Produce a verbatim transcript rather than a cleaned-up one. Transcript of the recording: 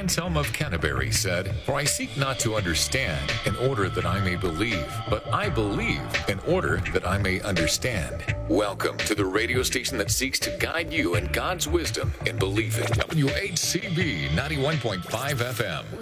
Anselm of Canterbury said, "For I seek not to understand in order that I may believe, but I believe in order that I may understand." Welcome to the radio station that seeks to guide you in God's wisdom in believing. W H C B ninety-one point five F M.